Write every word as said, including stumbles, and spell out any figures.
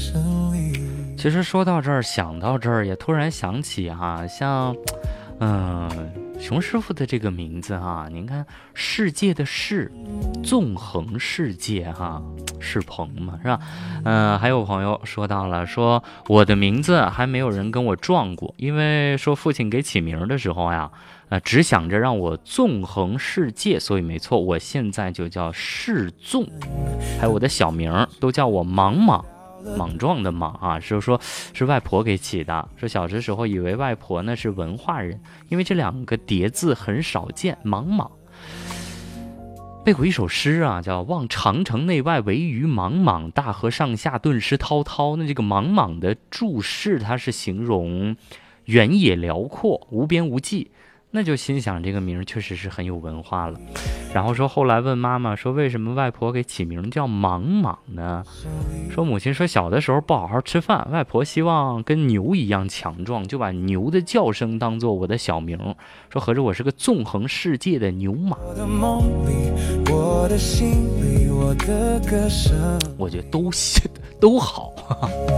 其实说到这儿，想到这儿，也突然想起哈、啊，像，嗯、呃，熊师傅的这个名字哈、啊，您看世界的世，纵横世界哈、啊，世鹏嘛是吧？嗯、呃，还有朋友说到了，说我的名字还没有人跟我撞过，因为说父亲给起名的时候呀，呃，只想着让我纵横世界，所以没错，我现在就叫世纵，还有我的小名都叫我莽莽。莽撞的莽啊，是说是外婆给起的。说小的时候以为外婆呢是文化人，因为这两个叠字很少见。莽莽背过一首诗啊，叫望长城内外惟余莽莽，大河上下顿时滔滔。那这个莽莽的注释，它是形容原野辽阔，无边无际。那就心想这个名确实是很有文化了。然后说后来问妈妈说为什么外婆给起名叫莽莽呢？说母亲说小的时候不好好吃饭，外婆希望跟牛一样强壮，就把牛的叫声当做我的小名，说合着我是个纵横世界的牛马。我觉得都都好